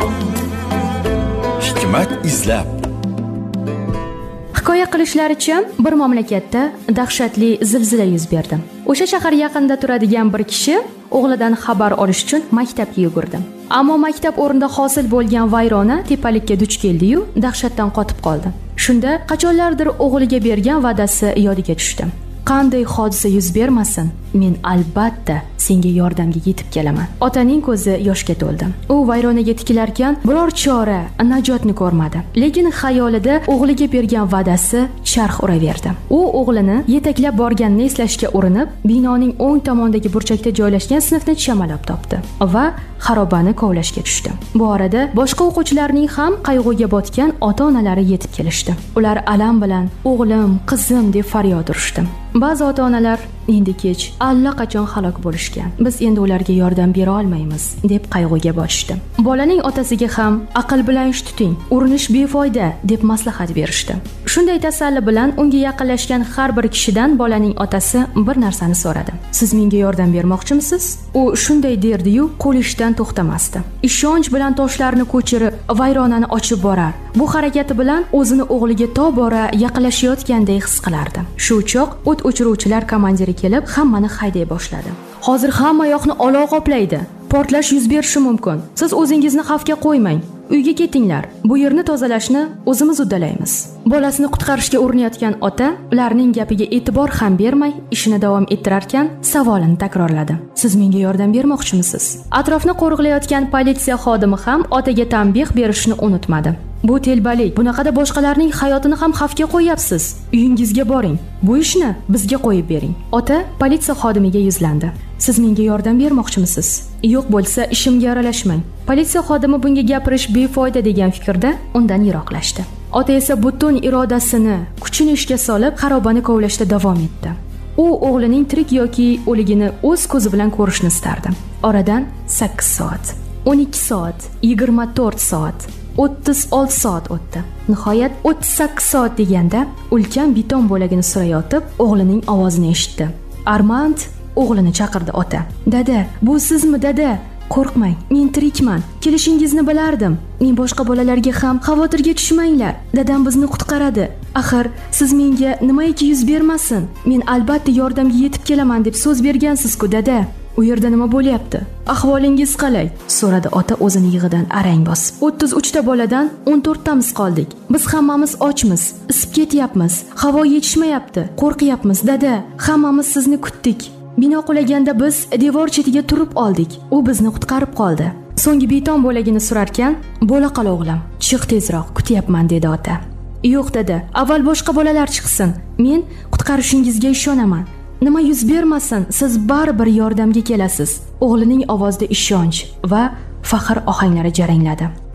Hikmat izlab. Hikoya qilishlaricha, bir mamlakatda dahshatli zilzila yuz berdi. O'sha shahar yaqinida turadigan bir kishi o'g'lidan xabar olish uchun maktabga yugurdi. Ammo maktab o'rnida hosil bo'lgan vayrona tepalikka duch keldi-yu, dahshatdan qotib qoldi. Shunda qachonlardir o'g'liga bergan va'dasi yodiga tushdi. Qanday hodisa yuz bermasin, men albatta senga yordamga yetib kelaman. Otaning ko'zi yoshga to'ldi. U vayronaga tikilarkan biror chora, najotni ko'rmadi. Lekin xayolida o'g'liga bergan va'dasi charx uraverdi. U o'g'lini yetaklab borganini eslashga urinib, binoning o'ng tomonidagi burchakda joylashgan sinfni chamalab topdi va xarobani kovlashga tushdi. Bu orada boshqa o'quvchilarning ham qayg'uga botgan ota-onalari yetib kelishdi. Ular alam bilan "O'g'lim, qizim" deb faryod urishdi. Ba'zi ota-onalar endi kech, allaqachon halok bo'lishgan. Biz endi ularga yordam bera olmaymiz deb qayg'uga botishdi. Bolaning otasiga ham aql bilan ish tuting, urinish befoyda deb maslahat berishdi. Shunday tasalli bilan unga yaqinlashgan har bir kishidan bolaning otasi bir narsani so'radi. Siz menga yordam bermoqchimisiz? U shunday derdi-yu, qo'l ishdan to'xtamasdi. Ishonch bilan toshlarni ko'chirib, vayronani ochib borar. Bu harakati bilan o'zini o'g'liga tobora yaqinlashayotganday his qilardi. Shu choq o't o'chiruvchilar komandiri kelib, hammani hayday boshladi. Hozir hamma yoqni olov qoplaydi. Portlash yuz berishi mumkin. Siz o'zingizni xavfga qo'ymang. Uyga ketinglar. Bu yerni tozalashni o'zimiz uddalaymiz. Bolasini qutqarishga urinayotgan ota ularning gapiga e'tibor ham bermay, ishini davom ettirarkan, savolini takrorladi. Siz menga yordam bermoqchimisiz? Atrofni qo'riqlayotgan politsiya xodimi ham otaga tanbeh berishni unutmadi. Bu telbalik. Bunaqada boshqalarning hayotini ham xavfga qo'yapsiz. Uyingizga boring. Bu ishni bizga qo'yib bering. Ota politsiya xodimiga yuzlandi. Siz menga yordam bermoqchimisiz? Yo'q bo'lsa, ishimga aralashmang. Politsiya xodimi bunga gapirish befoyda degan fikrda undan yiroqlashdi. Ota esa butun irodasini, kuchini ishga solib, xarobani kovlashda davom etdi. U o'g'lining tirik yoki o'ligini o'z ko'zi bilan ko'rishni istardi. Oradan 8 soat, 12 soat, 24 soat, 36 soat o'tdi. Nihoyat 38 soat deganda ulkan beton bo'lagini surayotib, o'g'lining ovozini eshitdi. Armand o'g'lini chaqirdi ota. Dada, bu sizmi dada? Qo'rqmang, men tirikman. Kelishingizni bilardim. Men boshqa bolalarga ham xavotirga tushmanglar. Dadam bizni qutqaradi. Axir siz menga nimaiki yuz bermasin, men albatta yordamga yetib kelaman deb so'z bergansiz-ku dada. U yerda nima bo'lyapti? Ahvolingiz qalay? So'radi ota o'zini yig'idan arang bosib. 33 ta boladan 14 tamiz qoldik. Biz hammamiz ochmiz, isib ketyapmiz. Havo yetishmayapti. Qo'rqyapmiz dada. Hammamiz sizni kutdik. Bino qulaganda biz devor chetiga turib oldik. U bizni qutqarib qoldi. So'nggi beton bo'lagini surarkan, "Bo'la qol o'g'lim, chiq tezroq, kutyapman" dedi ota. "Yo'q dada, avval boshqa bolalar chiqsin. Men qutqarishingizga ishonaman. Nima yuz bermasin, siz baribir yordamga kelasiz." O'g'lining ovozida ishonch va faxr ohanglari jarangladi.